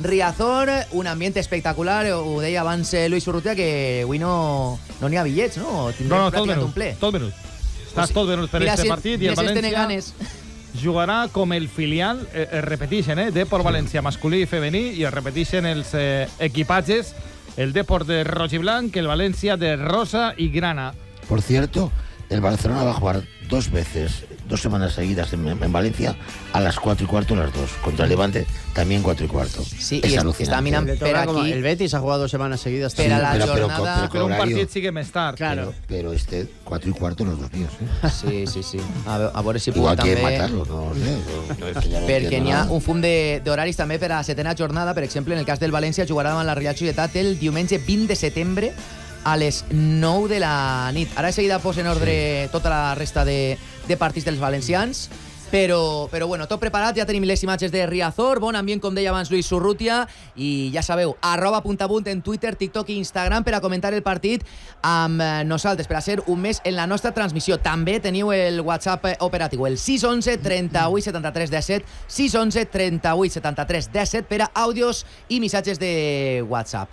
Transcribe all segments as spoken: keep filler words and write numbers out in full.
Riazor, un ambient espectacular. Ho deia abans eh, Luis Urrutia, que avui no no n'hi ha bitllets, no? Tindrem no, no, tot venut, un ple. tot venut. Estàs pues, tot venut per aquest si, partit i el València jugarà com el filial, eh, es repeteixen, eh, Depor València masculí i femení, i es repeteixen els eh, equipatges, el Depor de roig i blanc, el València de rosa y grana. Por cierto, el Barcelona va a jugar dos veces, dos semanas seguidas en, en Valencia, a las cuatro y cuarto las dos. Contra el Levante, también cuatro y cuarto. Sí, es y está mirando per aquí. El Betis ha jugado dos semanas seguidas. Pero sí, la pero, jornada... pero, pero, pero un partit sigue més tard. Claro. Pero, pero este cuatro y cuarto los dos días. ¿eh? Sí, sí, sí. A, veure, a veure si Igual puc també... Igual que matarlo, no, no sé. No, es que ja no perquè n'hi ha nada. un fum d'horaris també per a la setena jornada. Per exemple, en el cas del València, jugarà davant la Real Societat el diumenge vint de setembre a les nou de la nit. Ara de seguida posa en ordre sí. tota la resta de, de partits dels valencians, però, però bueno, tot preparat, ja tenim les imatges de Riazor, bon ambient, com deia abans Luis Urrutia, i ja sabeu, arroba puntapunt en Twitter, TikTok i Instagram per a comentar el partit amb nosaltres, per a ser un mes en la nostra transmissió. També teniu el WhatsApp operatiu, el sis onze trenta-vuit setanta-tres disset, sis onze trenta-vuit setanta-tres disset per a àudios i missatges de WhatsApp.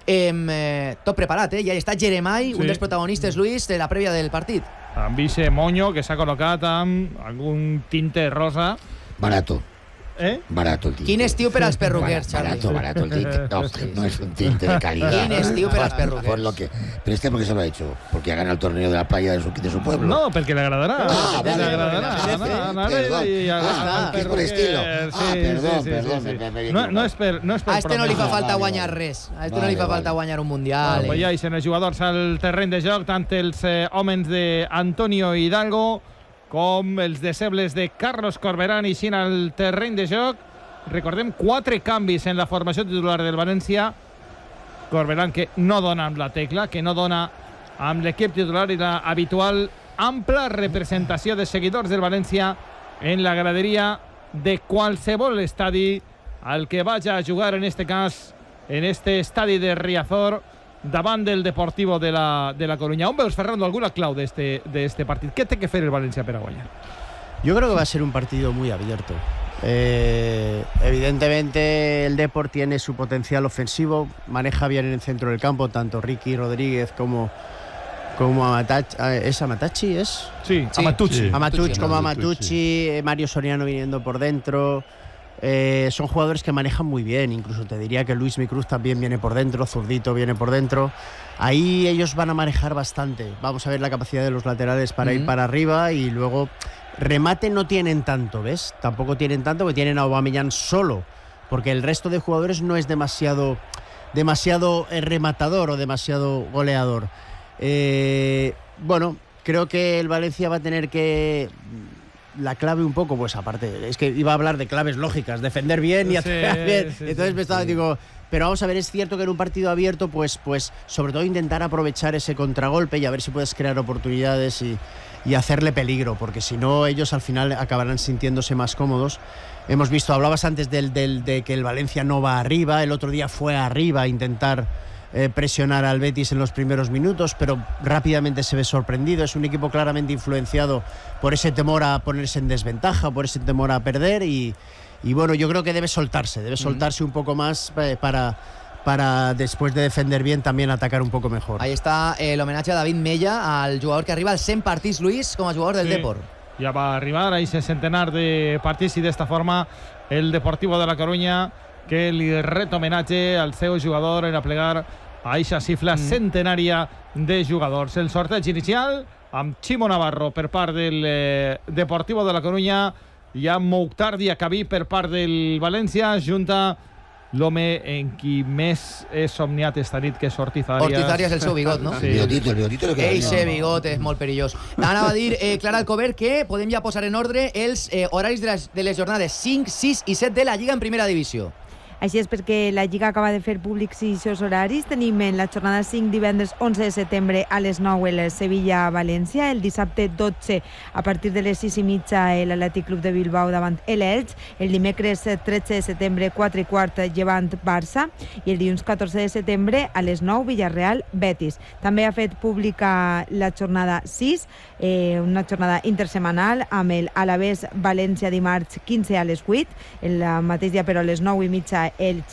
Eh, tot preparat, eh? Ja està Jeremai, sí. un dels protagonistes, Luis, de la prèvia del partit. Amb Vice Moño, que s'ha col·locat amb algun tinte rosa. Barato. ¿Eh? Barato el tinte. Quin estiu per als perruquers, Charlie. Barato, barato el tinte. No, sí, no es un tinte de calidad. Quin estiu per als perruquers. Por lo que... Pero este porque se lo ha hecho, porque ha ganado el torneo de la playa de su, de su pueblo. No, porque le agradará. Ah, le vale, agradará. Perdón. Ah, que es por estilo. Ah, perdón, perdón. No és per... No és per a este no li fa falta guanyar res. A este no li fa falta guanyar un mundial. Bueno, pues ja hi són els jugadors al terreny de joc, tant els eh, homes d'Antonio Hidalgo com els deixebles de Carlos Corberán i xin al terreny de joc. Recordem quatre canvis en la formació titular del València. Corberán, que no dona amb la tecla, que no dona amb l'equip titular, i la habitual ampla representació de seguidors del València en la graderia de qualsevol estadi al que vaya a jugar, en este cas, en este estadi de Riazor, davant del Deportivo de la, de la Coruña. On veus, Fernando, alguna clau de este, de este partit? ¿Qué té que fer el València per a guanyar? Yo creo que va a ser un partido muy abierto. Eh, evidentemente el Depor tiene su potencial ofensivo, maneja bien en el centro del campo tanto Ricky Rodríguez como como Amatachi, ¿es Amatachi? ¿Es? Sí, sí. Amatucci. Sí. Amatucci, como Amatucci, Mario Soriano viniendo por dentro. Eh, son jugadores que manejan muy bien, incluso te diría que Luis Micruz también viene por dentro, Zurdito viene por dentro. Ahí ellos van a manejar bastante. Vamos a ver la capacidad de los laterales para mm-hmm. ir para arriba, y luego remate no tienen tanto, ¿ves? Tampoco tienen tanto, porque tienen a Aubameyang solo, porque el resto de jugadores no es demasiado demasiado rematador o demasiado goleador. Eh, bueno, creo que el Valencia va a tener que... La clave un poco, pues aparte, es que iba a hablar de claves lógicas, defender bien y atacar sí, bien. Sí, Entonces sí, me estaba, sí. digo, pero vamos a ver, es cierto que en un partido abierto, pues, pues sobre todo intentar aprovechar ese contragolpe y a ver si puedes crear oportunidades y, y hacerle peligro, porque si no, ellos al final acabarán sintiéndose más cómodos. Hemos visto, hablabas antes del, del, de que el Valencia no va arriba, el otro día fue arriba a intentar Eh, presionar al Betis en los primeros minutos, pero rápidamente se ve sorprendido. Es un equipo claramente influenciado por ese temor a ponerse en desventaja, por ese temor a perder, y, y bueno, yo creo que debe soltarse, debe soltarse mm. un poco más eh, para, para después de defender bien también atacar un poco mejor. Ahí está el homenaje a David Mella, al jugador que arriba al cent partits, Luis, com a jugador del sí. Depor. Ja va arribar a ese centenar de partits, i d'esta forma el Deportivo de la Coruña, que li ret homenatge al seu jugador en aplegar a eixa xifra mm. centenària de jugadors. El sorteig inicial amb Chimo Navarro per part del eh, Deportivo de la Coruña i amb Mokhtar Diakhaby per part del València, junta l'home en qui més he somniat esta nit, que és Ortiz Arias. Ortiz Arias, el seu bigot, no? Sí. El bigotito, el bigotito. Eixe bigot és molt perillós. Anava a dir, eh, Clara Alcover, que podem ja posar en ordre els eh, horaris de les, de les jornades cinc, sis i set de la Lliga en primera divisió. Així és, perquè la Lliga acaba de fer públics i seus horaris. Tenim en la jornada cinc, divendres onze de setembre a les nou el Sevilla-València, el dissabte dotze a partir de les sis i mitja l'Atlètic Club de Bilbao davant l'Elx, el dimecres tretze de setembre quatre i quart Llevant-Barça, i el dilluns catorze de setembre a les nou Villarreal-Betis. També ha fet pública la jornada sis, eh, una jornada intersemanal amb el Alavés-València dimarts quinze a les vuit, el mateix dia però a les nou i mitja Elx